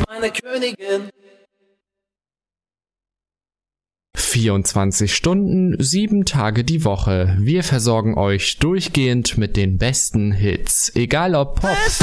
meine Königin. 24 Stunden, 7 Tage die Woche. Wir versorgen euch durchgehend mit den besten Hits. Egal ob Pop,